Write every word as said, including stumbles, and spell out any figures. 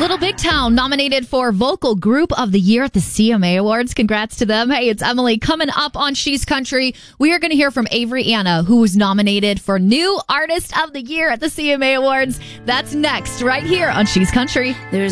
Little Big Town nominated for Vocal Group of the Year at the C M A Awards. Congrats to them. Hey, it's Emily. Coming up on She's Country, we are going to hear from Avery Anna, who was nominated for New Artist of the Year at the C M A Awards. That's next, right here on She's Country. There's